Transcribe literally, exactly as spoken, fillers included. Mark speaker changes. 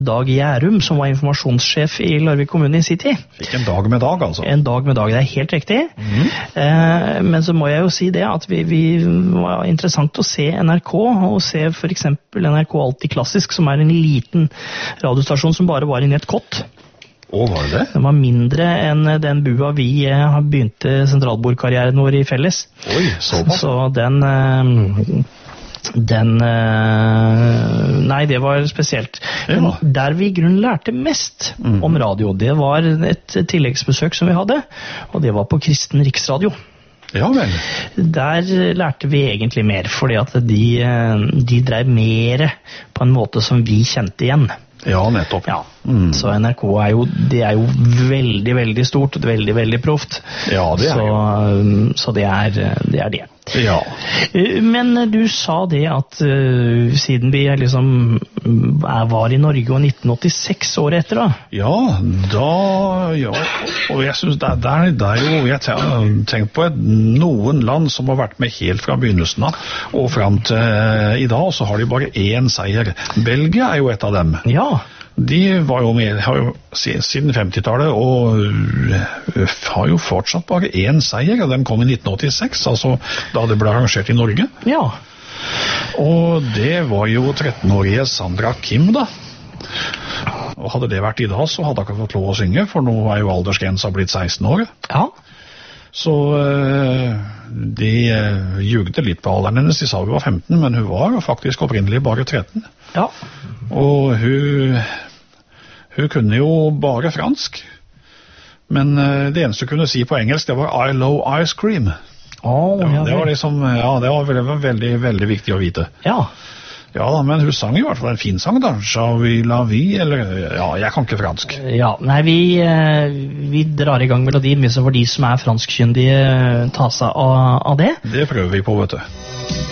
Speaker 1: Dag Gjærum, som var informasjonssjef i Larvik kommune i sin tid.
Speaker 2: Fikk en dag med dag, altså.
Speaker 1: En dag med dag, det er helt riktig. Mm. Eh, men så må jeg jo si det, at vi, vi var interessant å se N R K, og se for eksempel N R K Alltid Klassisk, som er en liten radiostasjon som bare var inne i et kott.
Speaker 2: Å, var det det?
Speaker 1: Den var mindre enn den bua vi eh, begynte sentralbordkarrieren vår i felles.
Speaker 2: Oi, såpass.
Speaker 1: Så den... Eh, Den Nei, det var spesielt. Men der vi i grunnen lærte mest mm. om radio, det var et tilleggsbesøk som vi hadde, og det var på Kristen Riksradio.
Speaker 2: Ja vel.
Speaker 1: Der lærte vi egentlig mer, fordi at de, de drev mer på en måte som vi kjente igjen.
Speaker 2: Ja, nettopp.
Speaker 1: Ja. Mm. Så N R K er jo, det er jo veldig, veldig stort, og veldig, veldig proft.
Speaker 2: Ja, det er
Speaker 1: så,
Speaker 2: jo.
Speaker 1: Så det er det. Er det.
Speaker 2: Ja.
Speaker 1: Men du sa det at uh, siden vi liksom er, var i Norge og nitten åttiseks år etter da?
Speaker 2: Ja, da, ja, og jeg synes det, det, er, det er jo, jeg tenker på et, noen land som har vært med helt fra begynnelsen av, og frem til uh, i dag, så har de bare én seier. Belgia er jo et av dem.
Speaker 1: Ja.
Speaker 2: De var jo med har jo, siden femtitallet og uh, har jo fortsatt bare én seier, og den kom i nitten åttiseks, altså da det ble arrangert i Norge.
Speaker 1: Ja.
Speaker 2: Og det var jo trettenårige Sandra Kim da. Og hadde det vært i dag, så hadde hun ikke fått lov å synge, for nå er jo aldersgrensa blitt seksten år.
Speaker 1: Ja.
Speaker 2: Så uh, de uh, jugde litt på alderen hennes, de sa hun var femten, men hun var faktisk opprinnelig bare tretten.
Speaker 1: Ja.
Speaker 2: Og hun, hun kunne jo bare fransk, men uh, det eneste hun kunne si på engelsk, det var I love ice cream.
Speaker 1: Oh,
Speaker 2: det,
Speaker 1: ja,
Speaker 2: det var liksom, ja, det var veldig, veldig, veldig viktig å vite.
Speaker 1: Ja.
Speaker 2: Ja da, men hun sang i hvert fall en fin sang da. Shall la vi, eller, ja, jeg kan ikke fransk.
Speaker 1: Ja, nei, vi, vi drar i gang melodien, hvis det var de som er franskkyndige ta seg av, av det.
Speaker 2: Det prøver vi på, vet du.